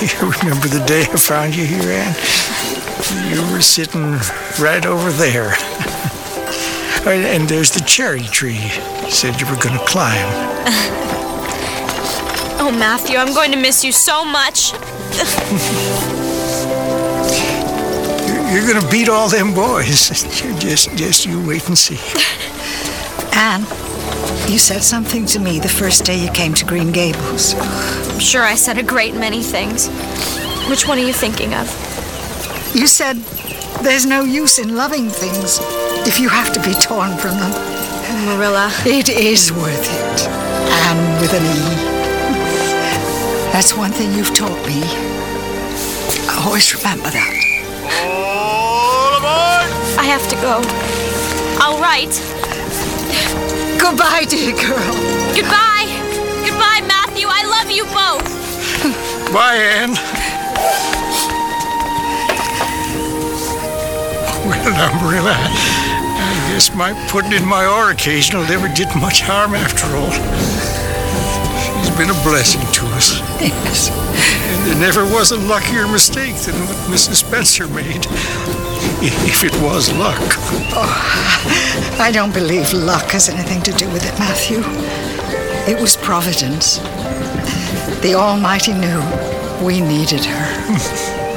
You remember the day I found you here, Anne? You were sitting right over there. And there's the cherry tree you said you were going to climb. Oh, Matthew, I'm going to miss you so much. You're going to beat all them boys. Just you wait and see. Anne, you said something to me the first day you came to Green Gables. I'm sure I said a great many things. Which one are you thinking of? You said there's no use in loving things if you have to be torn from them. Marilla. It is worth it. Anne with an E. That's one thing you've taught me. I always remember that. All aboard! I have to go. I'll write. Goodbye, dear girl. Goodbye. Goodbye, Matthew. I love you both. Bye, Anne. Well, now, Marilla, I guess my putting in my oar occasional never did much harm after all. She's been a blessing to us. Yes. And there never was a luckier mistake than what Mrs. Spencer made. If it was luck. Oh, I don't believe luck has anything to do with it, Matthew. It was Providence. The Almighty knew we needed her.